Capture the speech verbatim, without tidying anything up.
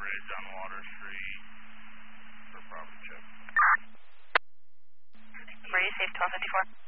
Bridge on Water Street for property check. Brady, safe twelve fifty-four.